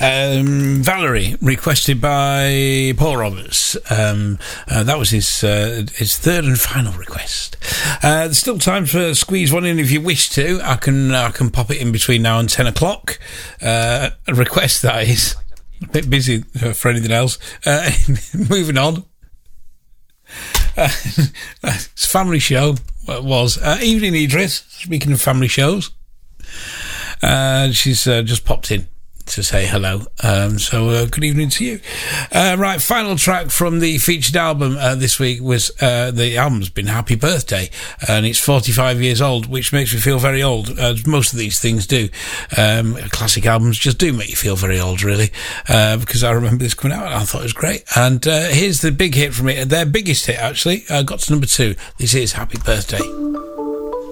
Valerie, requested by Paul Roberts. That was his third and final request. There's still time for squeeze one in if you wish to. I can pop it in between now and 10 o'clock. A request, that is. A bit busy for anything else. Moving on. It's a family show. Well, it was. Evening, Idris. Speaking of family shows. She's just popped in to say hello. So good evening to you. Right, final track from the featured album this week was the album's been Happy Birthday, and it's 45 years old, which makes me feel very old, as most of these things do. Classic albums just do make you feel very old, really, because I remember this coming out and I thought it was great. And here's the big hit from it, their biggest hit actually, got to number 2. This is Happy Birthday.